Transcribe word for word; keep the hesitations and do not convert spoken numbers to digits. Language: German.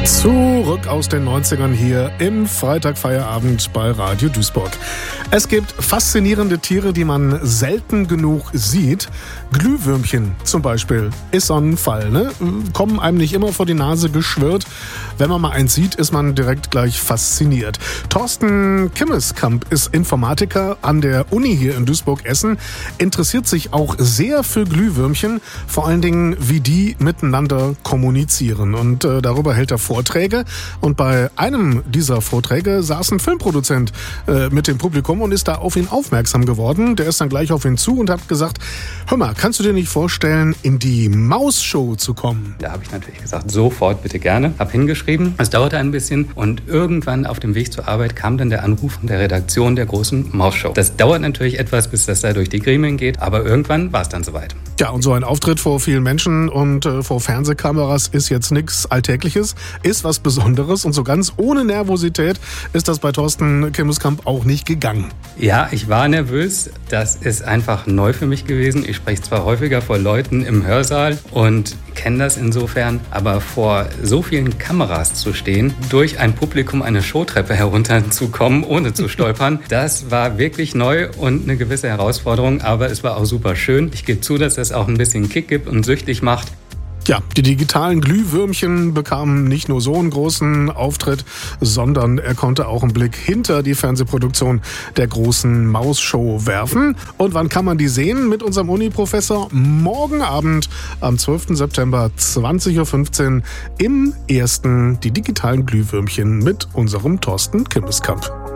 Zurück aus den neunzigern hier im Freitagfeierabend bei Radio Duisburg. Es gibt faszinierende Tiere, die man selten genug sieht. Glühwürmchen zum Beispiel ist so ein Fall, ne? Kommen einem nicht immer vor die Nase geschwirrt. Wenn man mal eins sieht, ist man direkt gleich fasziniert. Thorsten Kimmeskamp ist Informatiker an der Uni hier in Duisburg-Essen, interessiert sich auch sehr für Glühwürmchen, vor allen Dingen, wie die miteinander kommunizieren. Und äh, darüber hält er Vorträge. Und bei einem dieser Vorträge saß ein Filmproduzent äh, mit dem Publikum und ist da auf ihn aufmerksam geworden. Der ist dann gleich auf ihn zu und hat gesagt, hör mal, kannst du dir nicht vorstellen, in die Maus-Show zu kommen? Da habe ich natürlich gesagt, sofort, bitte gerne. Hab hingeschrieben, es dauerte ein bisschen und irgendwann auf dem Weg zur Arbeit kam dann der Anruf von der Redaktion der großen Maus-Show. Das dauert natürlich etwas, bis das da durch die Gremien geht, aber irgendwann war es dann soweit. Ja, und so ein Auftritt vor vielen Menschen und äh, vor Fernsehkameras ist jetzt nichts Alltägliches, ist was Besonderes und so ganz ohne Nervosität ist das bei Thorsten Kimmeskamp auch nicht gegangen. Ja, ich war nervös. Das ist einfach neu für mich gewesen. Ich spreche zwar häufiger vor Leuten im Hörsaal und kenne das insofern, aber vor so vielen Kameras zu stehen, durch ein Publikum eine Showtreppe herunterzukommen, ohne zu stolpern, das war wirklich neu und eine gewisse Herausforderung, aber es war auch super schön. Ich gebe zu, dass das auch ein bisschen Kick gibt und süchtig macht. Ja, die digitalen Glühwürmchen bekamen nicht nur so einen großen Auftritt, sondern er konnte auch einen Blick hinter die Fernsehproduktion der großen Maus-Show werfen. Und wann kann man die sehen? Mit unserem Uni-Professor morgen Abend am zwölften September zwanzig Uhr fünfzehn im ersten die digitalen Glühwürmchen mit unserem Thorsten Kimmeskamp.